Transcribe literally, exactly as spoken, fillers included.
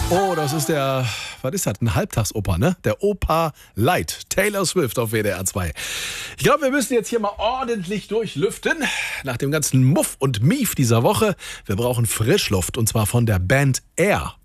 Oh, das ist der, was ist das, ein Halbtagsoper, ne? Der Opa Light, Taylor Swift auf W D R zwei. Ich glaube, wir müssen jetzt hier mal ordentlich durchlüften. Nach dem ganzen Muff und Mief dieser Woche. Wir brauchen Frischluft und zwar von der Band Air.